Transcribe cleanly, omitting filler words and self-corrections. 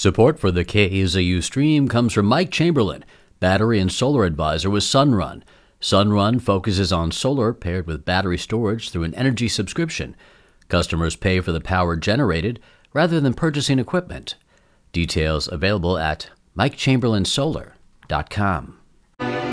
Support for the KZU stream comes from Mike Chamberlain, battery and solar advisor with Sunrun. Sunrun focuses on solar paired with battery storage through an energy subscription. Customers pay for the power generated rather than purchasing equipment. Details available at MikeChamberlainSolar.com.